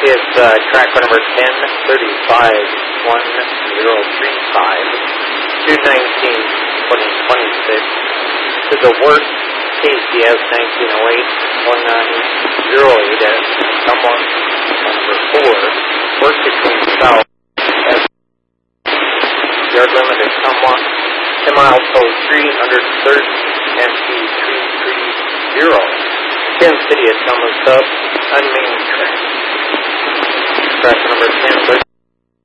is track number 10351035, 219-2026. To the work, KCS 1908-1908 at someone number 4, work between south at yard limit is someone 10 miles toll 330 MP 330. Kansas City at Summer Sub, unmanned track. Track number 10.